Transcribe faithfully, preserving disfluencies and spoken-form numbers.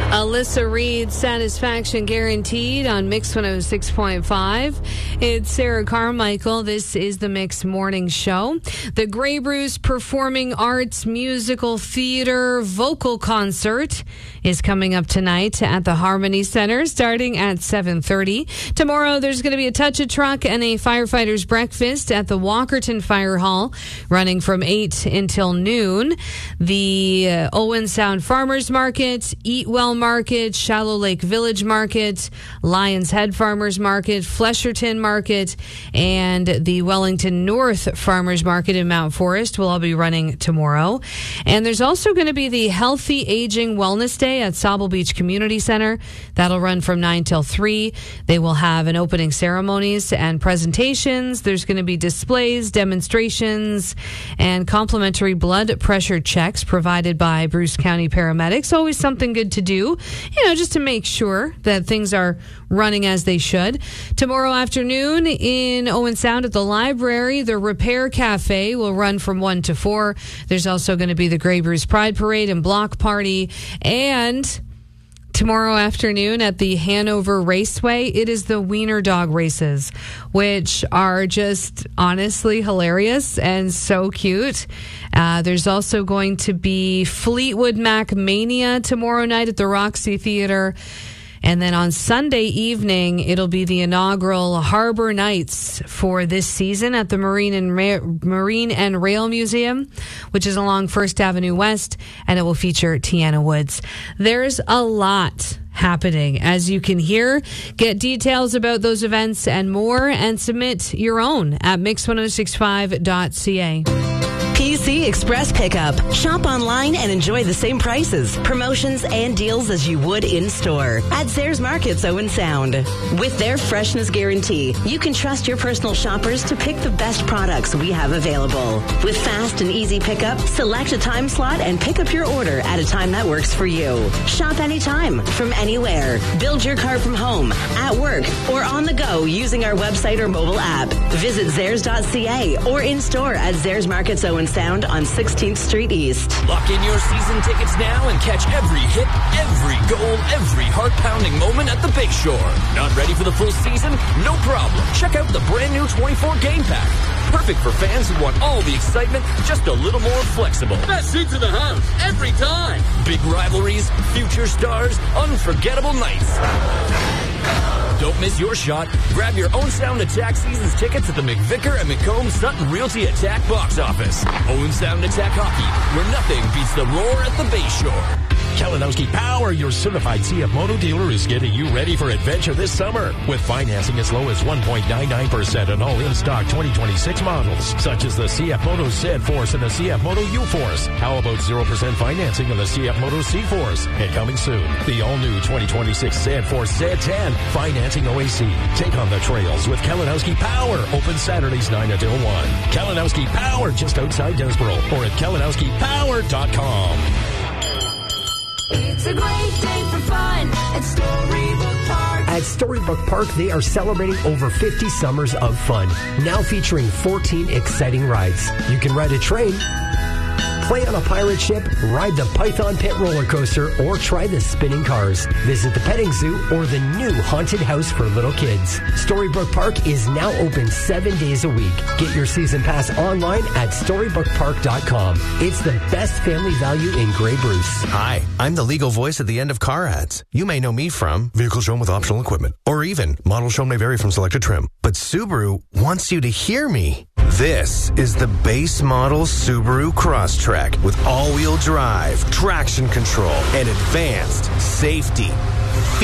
Alyssa Reed, Satisfaction Guaranteed on Mix one oh six point five. It's Sarah Carmichael. This is the Mix Morning Show. The Grey Bruce Performing Arts Musical Theater Vocal Concert is coming up tonight at the Harmony Center starting at seven thirty. Tomorrow there's going to be a touch a truck and a firefighter's breakfast at the Walkerton Fire Hall running from eight until noon. The uh, Owen Sound Farmers Market, Eat Well Market, Shallow Lake Village Market, Lions Head Farmers Market, Flesherton Market, and the Wellington North Farmers Market in Mount Forest will all be running tomorrow. And there's also going to be the Healthy Aging Wellness Day at Sauble Beach Community Center. That'll run from nine till three. They will have an opening ceremonies and presentations. There's going to be displays, demonstrations, and complimentary blood pressure checks provided by Bruce County paramedics. Always something good to do, you know, just to make sure that things are running as they should. Tomorrow afternoon in Owen Sound at the library, the Repair Cafe will run from one to four. There's also going to be the Grey Bruce Pride Parade and Block Party. And tomorrow afternoon at the Hanover Raceway, it is the Wiener Dog races, which are just honestly hilarious and so cute. Uh, there's also going to be Fleetwood Mac Mania tomorrow night at the Roxy Theater. And then on Sunday evening, it'll be the inaugural Harbor Nights for this season at the Marine and Ra- Marine and Rail Museum, which is along First Avenue West, and it will feature Tiana Woods. There's a lot happening, as you can hear. Get details about those events and more, and submit your own at mix ten sixty-five dot c a. P C Express Pickup. Shop online and enjoy the same prices, promotions, and deals as you would in-store at Zayres Markets Owen Sound. With their freshness guarantee, you can trust your personal shoppers to pick the best products we have available. With fast and easy pickup, select a time slot and pick up your order at a time that works for you. Shop anytime, from anywhere. Build your car from home, at work, or on the go using our website or mobile app. Visit Zayres dot c a or in-store at Zayres Markets Owen Sound on sixteenth Street East. Lock in your season tickets now and catch every hit, every goal, every heart-pounding moment at the Bayshore. Not ready for the full season? No problem. Check out the brand new twenty-four game pack. Perfect for fans who want all the excitement, just a little more flexible. Best seats in the house, every time. Big rivalries, future stars, unforgettable nights. Don't miss your shot. Grab your Owen Sound Attack season's tickets at the McVicker and McComb Sutton Realty Attack box office. Owen Sound Attack Hockey, where nothing beats the roar at the Bayshore. Kalinowski Power, your certified C F Moto dealer, is getting you ready for adventure this summer with financing as low as one point nine nine percent on all in-stock twenty twenty-six models, such as the C F Moto Z Force and the C F Moto U-Force. How about zero percent financing on the C F Moto C-Force? And coming soon, the all-new twenty twenty-six Z Force Z ten, financing O A C. Take on the trails with Kalinowski Power, open Saturdays nine until one. Kalinowski Power, just outside Desboro, or at kalinowski power dot com. It's a great day for fun at Storybook Park. At Storybook Park, they are celebrating over fifty summers of fun, now featuring fourteen exciting rides. You can ride a train, play on a pirate ship, ride the Python Pit roller coaster, or try the spinning cars. Visit the petting zoo or the new haunted house for little kids. Storybook Park is now open seven days a week. Get your season pass online at storybook park dot com. It's the best family value in Grey Bruce. Hi, I'm the legal voice at the end of car ads. You may know me from vehicle shown with optional equipment, or even model shown may vary from selected trim. But Subaru wants you to hear me. This is the base model Subaru Crosstrek with all-wheel drive, traction control, and advanced safety.